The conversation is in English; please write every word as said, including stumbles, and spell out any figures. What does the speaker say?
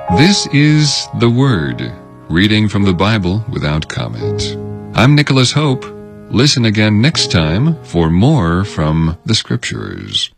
This is The Word, reading from the Bible without comment. I'm Nicholas Hope. Listen again next time for more from the Scriptures.